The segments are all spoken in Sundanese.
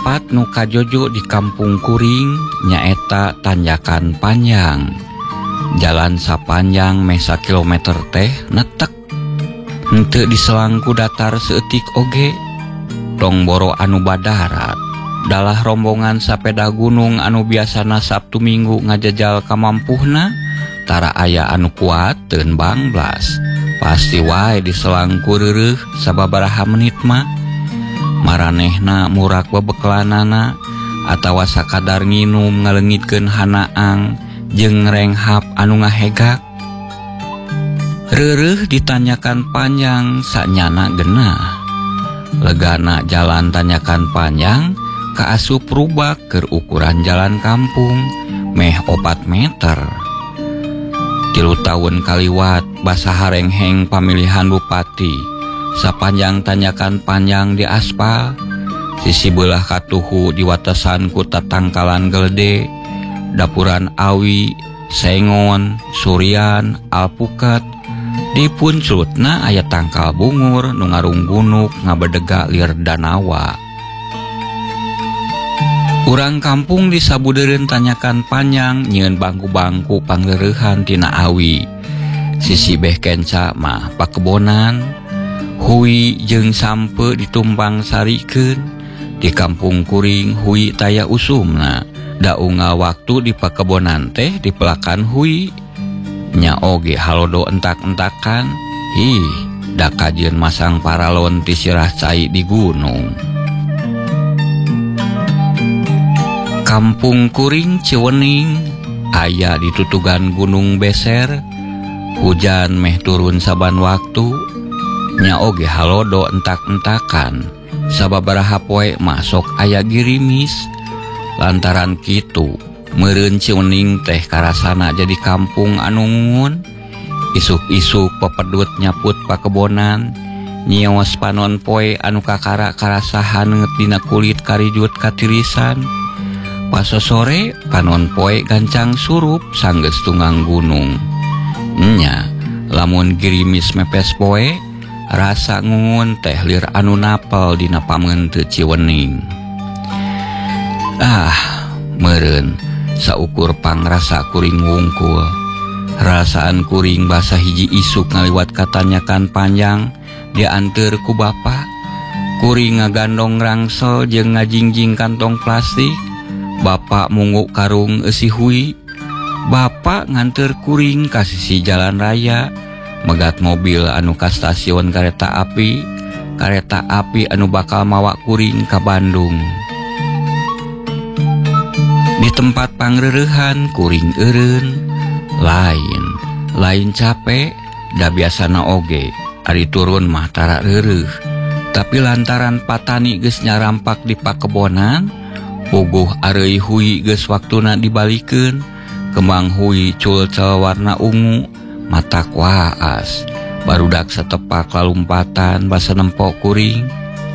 tempat nu kajojo di Kampung Kuring nyaeta Tanjakan Panjang. Jalan sapanjang meh 1 kilometer teh netek. Henteu diselang ku datar seutik oge. Tong boro anu badarat. Dalah rombongan sapeda gunung anu biasana Sabtu Minggu ngajajal kamampuhna, tara aya anu kuat teun banglas. Pasti wae diselang ku reureuh sababaraha menit mah. Maranehna murak bebekelanana atawa sakadar nginum ngaleungitkeun hanaang jeung renghap anu ngahegak. Reureuh ditanyakan panjang sanyana genah. Legana jalan Tanyakan Panjang kaasup rubak keur ukuran jalan kampung meh 4 meter. 3 tahun kaliwat basaharengheng pamilihan bupati. Sapanjang Tanyakan Panjang di aspal, sisi belah katuhu diwatesan ku tatangkalan gelede, dapuran awi, sengon, surian, alpukat. Di puncutna aya tangkal bungur nu ngarunggunuk ngabedega lir danawa. Urang kampung di sabudeureun Tanyakan Panjang nyieun bangku-bangku pangleurehan tina awi. Sisi beh kenca mah pakebonan. Hui jeung sampe ditumpang sarikeun. Di Kampung Kuring hui taya usumna. Da unggal waktu di pakebonan teh dipelakan hui. Nya oge halodo entak-entakan. Da kajeun masang paralon ti sirah cai di gunung. Kampung Kuring Ciwening aya di tutugan Gunung Beser. Hujan meh turun saban waktu. Nya oge halodo entak-entakan. Sababaraha poe masuk aya girimis. Lantaran kitu meureun Ciwening teh karasana jadi kampung anu ngungun. Isuk-isuk pepedut nyaput pakebonan. Nyios panon poe anu kakara karasahan ngeut dina kulit karijut katirisan. Pasosore panon poe gancang surup sanggeus tunggang gunung. Nya lamun girimis mepes poe rasa ngungun teh lir anu napel dina pameun teu Ciwening. Meureun saukur pangrasa kuring wungkul. Rasaan kuring basa hiji isuk ngaliwat ka Tanyakan Panjang dianteur ku bapa. Kuring ngagandong rangsel jeung ngajingjing kantong plastik. Bapa mungu karung eusi hui. Bapa nganteur kuring ka sisi jalan raya. Megat mobil anu ka stasiun kareta api anu bakal mawa kuring ka Bandung. Di tempat pangreurehan kuring eureun lain capek da biasana oge ari turun mah tara reureuh. Tapi lantaran patani geus nyarampak di pakebonan, puguh areuy hui geus waktuna dibalikeun. Kembang hui culcel warna ungu matak waas. Barudak setepak lalumpatan basa nempok kuring.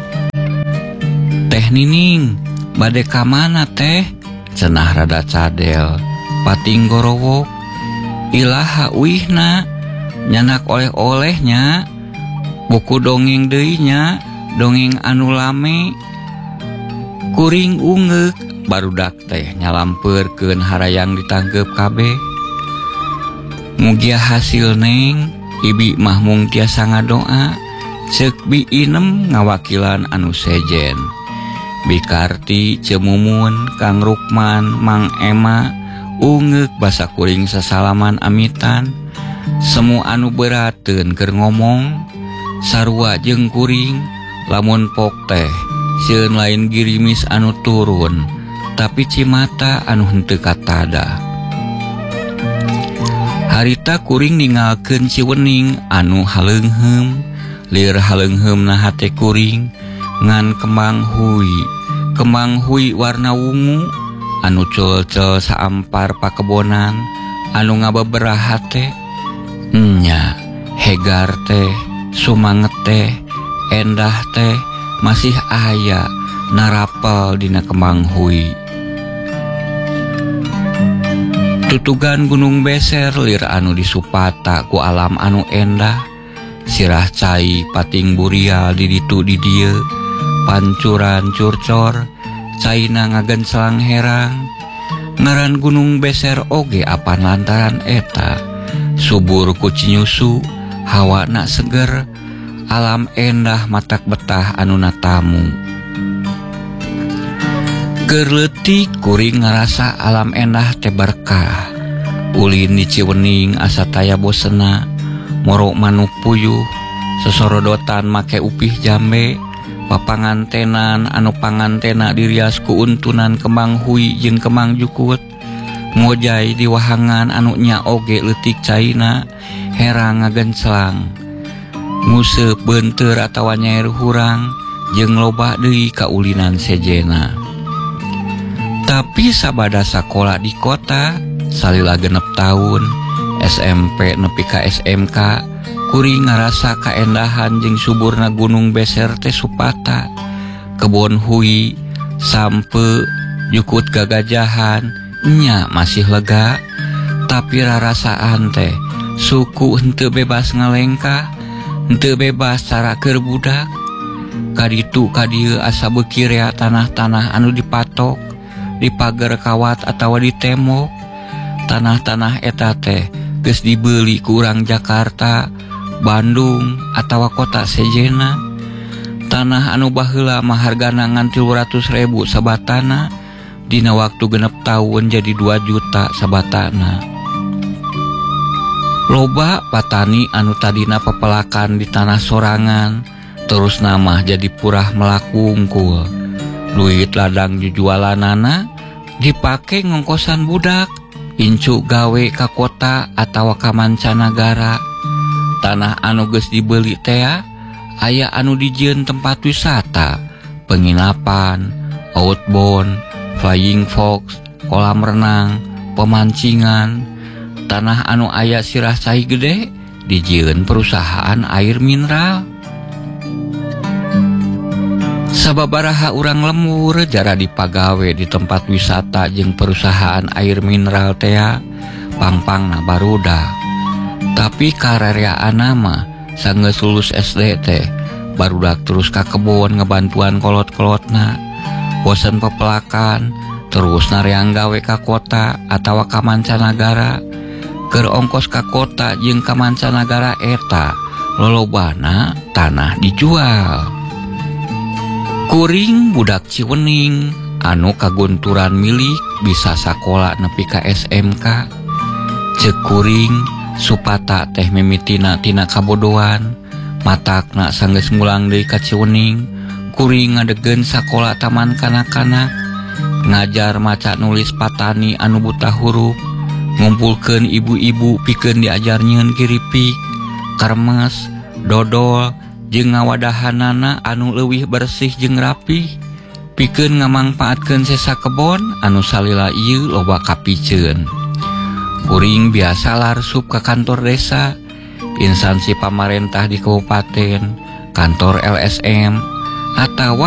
Teh Nining, bade ka mana teh? Cenah rada cadel. Pating gorowok. Ilaha uihna, nyanak oleh-olehnya. Buku dongeng deui nya, dongeng anu lame. Kuring ungeuk, barudak teh nyalampeurkeun harayang ditangkep kabeh. Mugia hasil neng, ibi mah mung tiasa ngadoa. Ceuk Bi Inem ngawakilan anu sejen. Bi Karti, Cemumun, Kang Rukman, Mang Ema ungeuk basa kuring sasalaman amitan. Semu anu berateun keur ngomong. Sarua jeung kuring lamun pok teh sieun lain girimis anu turun, tapi cimata anu henteu katada. Harita kuring ningalkeun Ciwening anu haleungheum. Lir haleungheumna hate kuring ngan kembang hui warna wungu anu culcel saampar pakebonan anu ngabeberah teh. Nya hegar teh, sumanget teh, endah teh masih aya narapel dina kembang hui. Tutugan Gunung Beser lir anu disupata ku alam anu endah. Sirah cai pating burial di ditu di dieu. Pancuran curcor, caina ngagan selang herang. Ngaran gunung beser oge apan lantaran eta subur ku cinyusu, hawana seger, alam endah matak betah anuna tamu. Keur leutik kuring ngarasa alam endah teh berkah. Ulin di Ciwening asa taya bosena, moro manuk puyuh, sesorodotan make upih jambe, papangantenan anu pangantena dirias ku untunan kembang hui jeung kembang jukut, ngojay di wahangan anu nya oge leutik caina, herang ngagencelang. Nguseup beunteur atawa nyair hurang, jeung loba deui kaulinan sejena. Tapi sabada sakola di kota, salila 6 tahun, SMP nepi ka SMK, kuring ngarasa kaendahan jeung suburna gunung beser teh supata. Kebon hui, sampe, jukut gagajahan, nya masih lega, tapi rarasaan teh suku henteu bebas ngalengkah, henteu bebas cara keur budak. Kaditu kadieu asa beuki rea tanah-tanah anu dipatok, di pagar kawat atawa di tembok. Tanah-tanah eta teh geus dibeli ku urang Jakarta, Bandung, atawa kota sejena. Tanah anu baheula mah hargana ngan 300.000 sabatana, dina waktu 6 tahun jadi 2 juta sabatana. Loba patani anu tadina pepelakan di tanah sorangan, terus nama jadi purah melakungkul. Duit ladang jujualanana dipake ngongkosan budak, incu gawe ka kota atawa ka mancanagara. Tanah anu geus dibeli teh aya anu dijieun tempat wisata, penginapan, outbound, flying fox, kolam renang, pemancingan. Tanah anu aya sirah cai gede dijieun perusahaan air mineral. Sababaraha urang lembur jara dipagawe di tempat wisata jeung perusahaan air mineral teh pangpangna barudak. Tapi karereana mah sanggeus lulus SD teh barudak terus ka kebon ngebantuan kolot-kolotna. Bosen pepelakan terus nareang gawe ka kota atawa ka mancanagara. Keur ongkos ka kota jeung ka mancanagara eta lolobana tanah dijual. Kuring budak Ciwening anu kagunturan milik bisa sakola nepi ka SMK. Ceuk kuring supata teh mimitina tina kabodohan, matakna sanggeus mulang deui ka Ciwening. Kuring ngadegeun sakola taman kanak-kanak, ngajar maca nulis patani anu buta huruf, ngumpulkeun ibu-ibu pikeun diajar nyieun kiripik, kermes, dodol, jeung ngawadahanana anu leuwih bersih jeung rapih, pikeun ngamangpaatkeun sesa kebon anu salila ieu loba kapiceun. Kuring biasa larsub ka kantor desa, instansi pamarentah di kabupaten, kantor LSM, atawa